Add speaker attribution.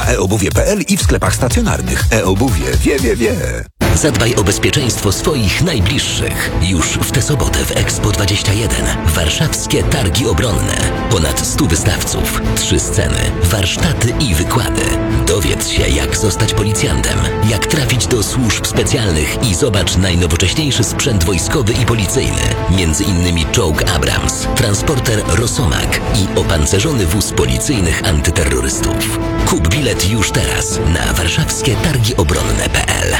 Speaker 1: e-obuwie.pl i w sklepach stacjonarnych. E-obuwie wie.
Speaker 2: Zadbaj o bezpieczeństwo swoich najbliższych. Już w tę sobotę w Expo 21. Warszawskie Targi Obronne. Ponad 100 wystawców, 3 sceny, warsztaty i wykłady. Dowiedz się, jak zostać policjantem, jak trafić do służb specjalnych i zobacz najnowocześniejszy sprzęt wojskowy i policyjny. Między innymi czołg Abrams, transporter Rosomak i opancerzony wóz policyjnych antyterrorystów. Kup bilet już teraz na warszawskietargiobronne.pl.